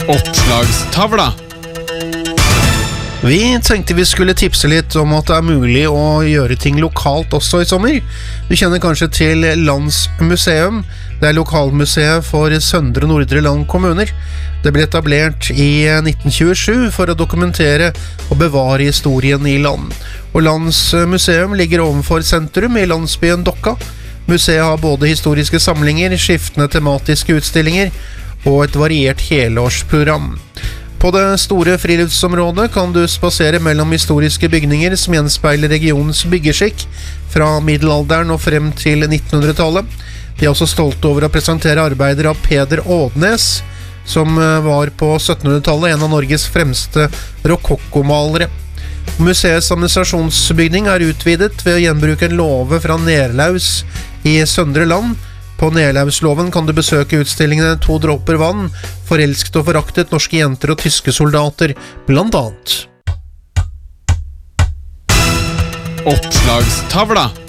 Oppslagstavla. Vi tenkte vi skulle tipse litt om at det er mulig å gjøre ting lokalt også i sommer. Du kjenner kanskje til Landsmuseum. Det er lokalmuseet for Søndre og Nordre Land kommuner. Det ble etablert i 1927 for å dokumentere og bevare historien i land. Og Landsmuseum ligger ovenfor sentrum i landsbyen Dokka. Museet har både historiske samlinger, skiftende tematiske utstillinger og et variert helårsprogram. På det store friluftsområdet kan du spasere mellom historiske bygninger som gjenspeiler regionens byggeskikk fra middelalderen og frem til 1900-tallet. De er også stolte over å presentere arbeider av Peder Ådnes, som var på 1700-tallet en av Norges fremste rokokkomalere. Museets administrasjonsbygning er utvidet ved å gjenbruke en låve fra Nerlaus i Søndre Land. På Nerlausloven kan du besøke utstillingene 2 dråper vann, Forelsket og foraktet, norske jenter og tyske soldater, blant annet. Oppslagstavla.